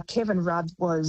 Kevin Rudd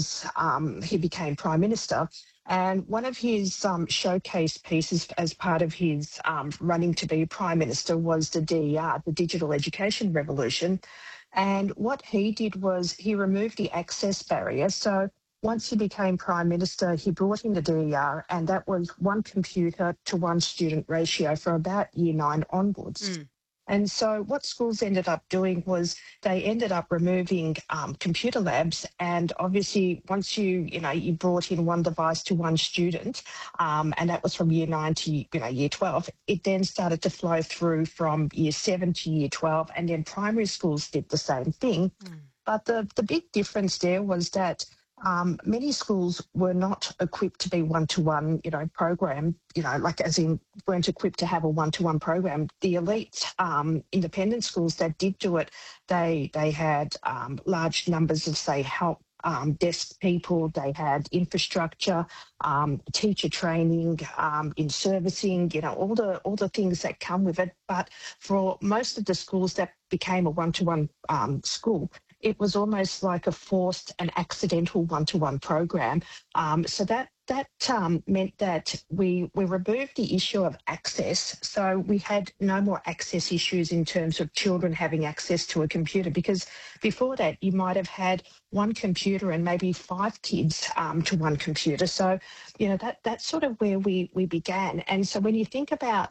he became Prime Minister. And one of his showcase pieces as part of his running to be Prime Minister was the DER, the Digital Education Revolution. And what he did was he removed the access barrier. So once he became Prime Minister, he brought in the DER, and that was one computer to one student ratio for about year 9 onwards. And so what schools ended up doing was they ended up removing computer labs, and obviously once you brought in one device to one student, and that was from year 9 to year 12, it then started to flow through from year 7 to year 12, and then primary schools did the same thing. But the big difference there was that many schools were not equipped to be one-to-one, program, like as in weren't equipped to have a one-to-one program. The elite independent schools that did do it, they had large numbers of, say, help desk people, they had infrastructure, teacher training, in servicing, all the things that come with it. But for most of the schools that became a one-to-one school, it was almost like a forced and accidental one-to-one program. So that meant that we removed the issue of access. So we had no more access issues in terms of children having access to a computer, because before that you might have had one computer and maybe 5 kids to one computer. So, that's sort of where we began. And so when you think about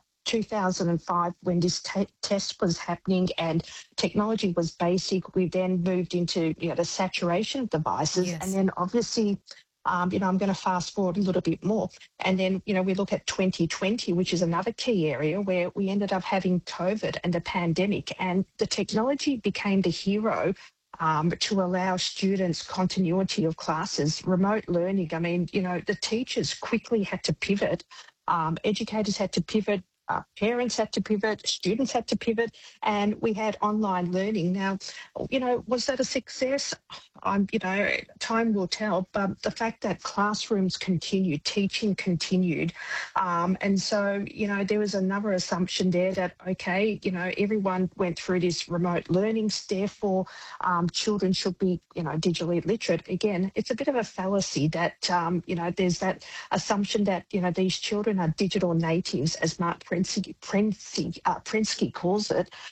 2005, when this test was happening and technology was basic, we then moved into the saturation of devices. Yes. And then obviously, I'm going to fast forward a little bit more. And then, we look at 2020, which is another key area where we ended up having COVID and the pandemic, and the technology became the hero to allow students continuity of classes, remote learning. I mean, the teachers quickly had to pivot. Educators had to pivot. Parents had to pivot, students had to pivot, and we had online learning. Now, was that a success? Time will tell, but the fact that classrooms continued, teaching continued, and so, there was another assumption there that, okay, everyone went through this remote learning, therefore children should be, digitally literate. Again, it's a bit of a fallacy that, there's that assumption that, these children are digital natives, as Mark Prensky calls it.